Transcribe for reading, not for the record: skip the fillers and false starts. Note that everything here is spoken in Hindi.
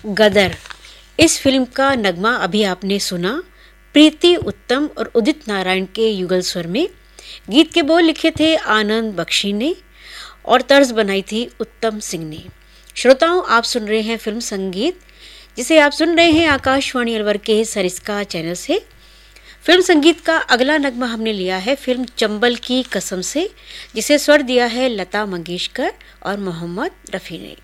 गदर, इस फिल्म का नगमा अभी आपने सुना प्रीति उत्तम और उदित नारायण के युगल स्वर में। गीत के बोल लिखे थे आनंद बख्शी ने और तर्ज बनाई थी उत्तम सिंह ने। श्रोताओं, आप सुन रहे हैं फिल्म संगीत, जिसे आप सुन रहे हैं आकाशवाणी अलवर के सरिस्का चैनल से। फिल्म संगीत का अगला नगमा हमने लिया है फिल्म चंबल की कसम से, जिसे स्वर दिया है लता मंगेशकर और मोहम्मद रफ़ी ने।